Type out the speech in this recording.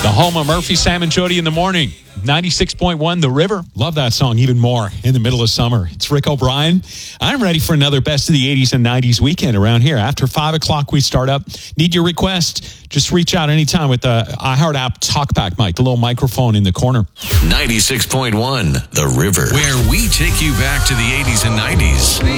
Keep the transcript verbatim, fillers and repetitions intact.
The home of Murphy, Sam, and Jody in the morning. ninety-six point one The River. Love that song even more in the middle of summer. It's Rick O'Brien. I'm ready for another Best of the eighties and nineties weekend around here. After five o'clock, we start up. Need your request? Just reach out anytime with the iHeart app TalkBack mic, the little microphone in the corner. ninety-six point one The River, where we take you back to the eighties and nineties.